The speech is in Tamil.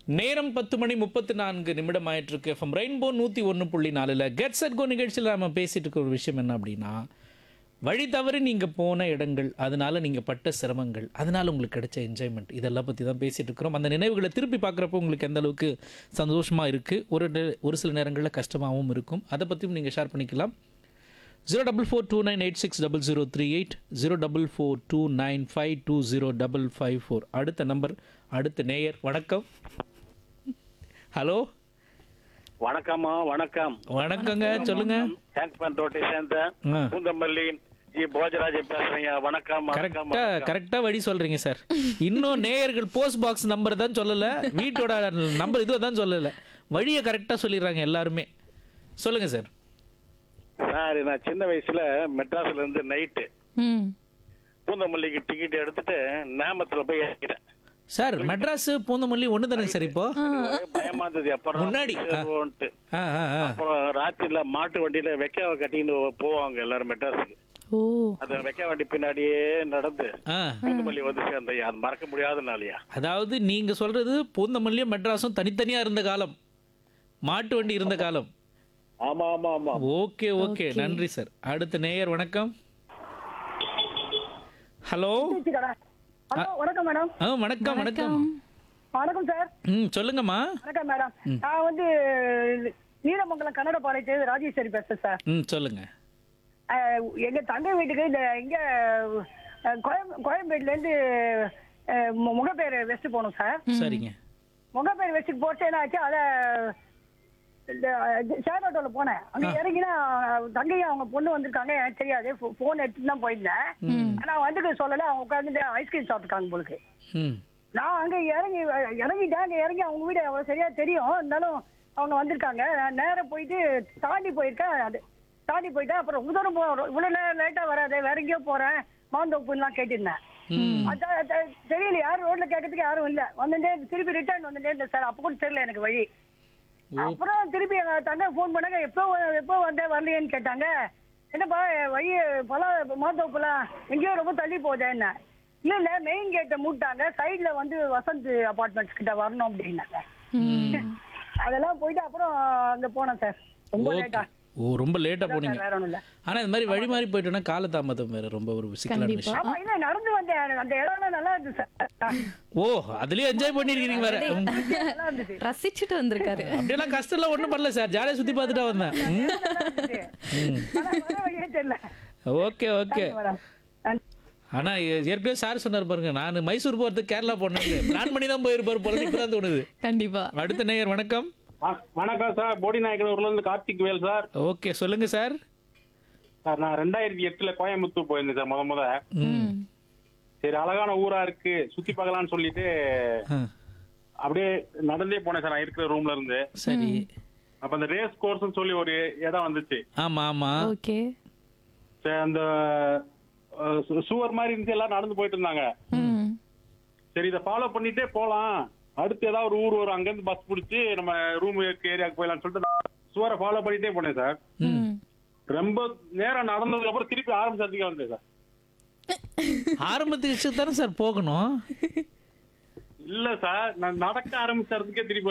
நேரம் 10:34 ஆயிட்டிருக்கு. FM rainbow 101.4ல get set go நிகழ்ச்சியில் நம்ம பேசிட்டு இருக்க ஒரு விஷயம் என்ன அப்படின்னா, வழி தவறி நீங்கள் போன இடங்கள், அதனால நீங்கள் பட்ட சிரமங்கள், அதனால உங்களுக்கு கிடைச்ச என்ஜாய்மெண்ட், இதெல்லாம் பற்றி தான் பேசிட்டு இருக்கிறோம். அந்த நினைவுகளை திருப்பி பார்க்குறப்போ உங்களுக்கு எந்த அளவுக்கு சந்தோஷமாக இருக்குது, ஒரு சில நேரங்களில் கஷ்டமாகவும் இருக்கும். அதை பற்றியும் நீங்கள் ஷேர் பண்ணிக்கலாம். 04429860038 04429520554 அடுத்த நம்பர். அடுத்த நேயர். வணக்கம். ஹலோ வணக்கம்மா. வணக்கம். வணக்கங்க, சொல்லுங்க. டேங்க் பண்ட் ரோட்டை சேர்ந்த ஆ. பூந்தமல்லி போஜராஜ் பேசுறீங்க. வணக்கம். வணக்கம். கரெக்டா வழி சொல்றீங்க சார். இன்னும் நேயர்கள் போஸ்ட் பாக்ஸ் நம்பர் தான் சொல்லல, வீட்டோட நம்பர் இதுவும் தான் சொல்லல, வழியை கரெக்டா சொல்லிடுறாங்க எல்லாருமே. சொல்லுங்க சார். சார், நான் சின்ன வயசுல மெட்ராஸ்ல இருந்து நைட்டு ம் பூந்தமல்லிக்கு டிக்கெட் எடுத்துட்டு நேமத்துல போய் இறங்கிட்டேன். சார், மெட்ராஸ் பூந்தமல்லி ஒன்று தானே சார்? இப்போ பயமா இருந்தது. அப்புறம் முன்னாடி. ஆ, ஆ, ஆ. அப்புறம் ராத்திரில மாட்டு வண்டியில வெக்காவை கட்டின்னு போவாங்க எல்லாரும் மெட்ராஸுக்கு. ஓ அந்த வெக்க வண்டி பின்னாடியே நடந்து ஆ. பூந்தமல்லி வந்து சேர்ந்தையா. அது மறக்க முடியாத நாளையா. அதாவது நீங்க சொல்றது பூந்தமல்லியும் மெட்ராஸும் தனித்தனியா இருந்த காலம், மாட்டு வண்டி இருந்த காலம். ஆமா ஆமா ஆமா. ஓகே ஓகே, நன்றி சார். அடுத்த நேயர். வணக்கம். ஹலோ. ஹலோ, வணக்கம் மேடம். வணக்கம் வணக்கம். வணக்கம் சார். சொல்லுங்கம்மா. வணக்கம் மேடம். நான் வந்து நீலமங்கலம் கன்னட பாளையத்து ராஜேஸ்வரி பேசுறேன் சார். சொல்லுங்க. எங்க தங்கை வீட்டுக்கு இந்த இங்க கோயம்பேடுல இருந்து முகப்பேர் வெஸ்ட் போகணும் சார். சரிங்க. முகப்பேர் வெஸ்ட்டுக்கு போட்டு என்ன ஆச்சு, அத இந்த ஷேர் ஆட்டோல போனேன். அங்க இறங்கினா தங்கையும் அவங்க பொண்ணு வந்திருக்காங்க. எனக்கு தெரியாது, போன் எடுத்துட்டு தான் போயிருந்தேன். ஆனா வந்துட்டு சொல்லல, அவங்க உட்காந்துட்டு ஐஸ்கிரீம் சாப்பிட்டுருக்காங்க போலுக்கு. ம். நான் அங்க இறங்கிட்டேன். அங்க இறங்கி அவங்க வீடு அவ்வளவு சரியா தெரியும், இருந்தாலும் அவங்க வந்திருக்காங்க. நான் நேரம் போயிட்டு தாண்டி போயிருக்கேன். அது தாண்டி போயிட்டேன். அப்புறம் உதரம் இவ்வளவு நேரம் லேட்டா வராது, வேற எங்கேயோ போறேன் மாந்தோப்புலாம் கேட்டிருந்தேன். அதான் தெரியல, யாரும் ரோட்ல கேட்கறதுக்கு யாரும் இல்ல. வந்துட்டே திருப்பி ரிட்டர்ன் வந்துட்டே இருந்தேன் சார். அப்ப கூட தெரியல எனக்கு வழி. அப்புறம் திருப்பி எங்க தங்கை போன் பண்ணாங்க, எப்போ வந்தேன் வரலையேன்னு கேட்டாங்க. என்னப்பா வழி பல மாந்தோப்புலாம் எங்கேயோ ரொம்ப தள்ளி போதே என்ன. இல்ல மெயின் கேட்டை மூட்டாங்க, சைட்ல வந்து வசந்த் அபார்ட்மெண்ட்ஸ் கிட்ட வரணும் அப்படின்னாங்க. அதெல்லாம் போயிட்டு அப்புறம் அங்க போனேன் சார். ரொம்ப லேட்டா. ஓ, ரொம்ப லேட்டா போனீங்க. வேற ஒண்ணும் இல்ல. ஆனா இந்த மாதிரி வழி மாறி போயிட்டோம்னா காலதாமதம் வேற ரொம்ப ஒரு சிக்கலான விஷயம். ஆமா, இல்ல நடந்து வந்தேன். அந்த இடம்லாம் நல்லா இருந்துச்சு சார். ஓ, அதுலயே என்ஜாய் பண்ணிருக்கீங்க வேற. நல்லா இருந்துச்சு. ரசிச்சுட்டு வந்திருக்காரு. அப்படியெல்லாம் கஷ்டம் எல்லாம் ஒண்ணும் பண்ணல சார், ஜாலியா சுத்தி பார்த்துட்டா வந்தேன். நல்லா இருந்துச்சு. ஆனா வர வழியே தெரியல. Okay okay. மேடம். ஆனா ஏற்கனவே சார் சொன்னார் பாருங்க, நான் மைசூர் போறதுக்கு கேரளா போனேன், பிளான் பண்ணி தான் போயிருப்பாரு போல, இப்பதான் தோணுது. கண்டிப்பா. அடுத்த நேயர். வணக்கம். வணக்கம் சார். போடி நாயக்கனூர்ல இருந்து கார்த்திக் வேல் சார். ஓகே, சொல்லுங்க சார். சார், நான் 2008 கோயம்புத்தூர் போயிருந்தேன் சார். முத ம் சரி, அழகான ஊரா இருக்கு, சுத்தி பார்க்கலாம்னு சொல்லிட்டு அப்படியே நடந்தே போனேன் சார். நான் இருக்கிற ரூம்ல இருந்து. சரி. அப்ப அந்த ரேஸ் கோர்ஸ்னு சொல்லி ஒரு இடம் வந்துச்சு. ஆமா ஆமா. ஓகே. சரி, அந்த சுவர் மாதிரி இருந்துச்சு, எல்லாரும் நடந்து போயிட்டு இருந்தாங்க. ம் சரி, இதை ஃபாலோ பண்ணிட்டே போலாம், அடுத்து ஏதாவது ஒரு ஊர் வரும், அங்கிருந்து பஸ் பிடிச்சி நம்ம ரூம் ஏரியாவுக்கு போயிடலாம்னு சொல்லிட்டு சுவரை ஃபாலோ பண்ணிட்டே போனேன் சார். ம் ரொம்ப நேரம் நடந்ததுக்கு அப்புறம் திருப்பி ஆரம்பிச்சதுக்கே வந்தேன் சார். ஆரம்பத்துக்கு தானே சார் போகணும். இல்ல சார், நான் நடக்க ஆரம்பிச்சதுக்கே திருப்பி